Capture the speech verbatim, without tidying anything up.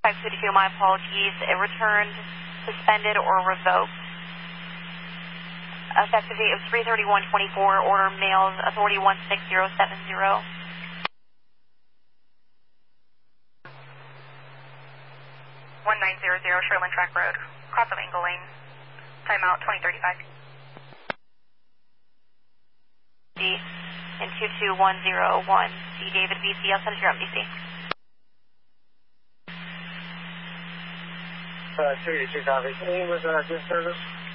five fifty-two, my apologies. It returned, suspended, or revoked. Effective date of three thirty-one twenty-four, order mails, authority one six zero seven zero. one nine zero zero, Sherland Track Road, cross of Angle Lane, timeout twenty thirty-five. And two two one zero one, C David V C, outside of your M D C. Uh, two two copy. Any was uh, good service?